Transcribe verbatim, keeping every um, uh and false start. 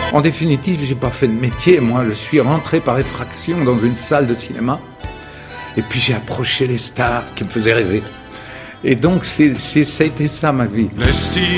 En définitive, j'ai pas fait de métier, moi, je suis rentré par effraction dans une salle de cinéma, et puis j'ai approché les stars qui me faisaient rêver. Et donc, c'est, c'est, ça a été ça, ma vie. Lässt die